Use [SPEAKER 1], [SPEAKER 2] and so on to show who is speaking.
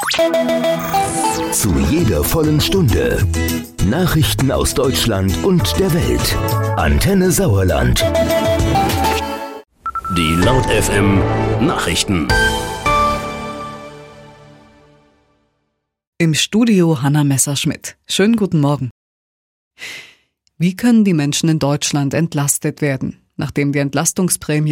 [SPEAKER 1] Zu jeder vollen Stunde Nachrichten aus Deutschland und der Welt. Antenne Sauerland. Die Laut FM Nachrichten.
[SPEAKER 2] Im Studio Hanna Messerschmidt. Schönen guten Morgen. Wie können die Menschen in Deutschland entlastet werden, nachdem die Entlastungsprämie